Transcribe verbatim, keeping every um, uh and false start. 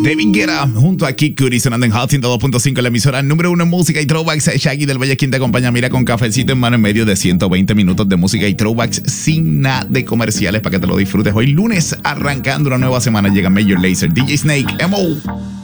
David Guetta junto a Kid Cudi sonando en Hot ciento dos punto cinco, la emisora número uno en música y throwbacks. Shaggy del Valle quien te acompaña, mira, con cafecito en mano en medio de ciento veinte minutos de música y throwbacks sin nada de comerciales para que te lo disfrutes. Hoy lunes, arrancando una nueva semana, llega Major Lazer, D J Snake, M O